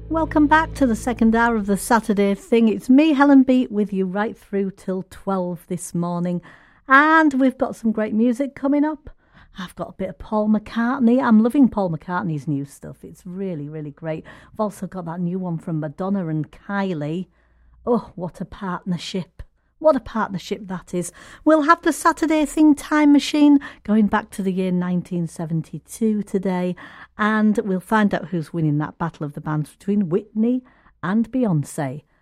Welcome back to the second hour of the Saturday Thing. It's me, Helen Beat, with you right through till 12 this morning. And we've got some great music coming up. I've got a bit of Paul McCartney. I'm loving Paul McCartney's new stuff. It's really, really great. I've also got that new one from Madonna and Kylie. Oh, what a partnership. What a partnership that is. We'll have the Saturday Thing time machine going back to the year 1972 today, and we'll find out who's winning that battle of the bands between Whitney and Beyonce.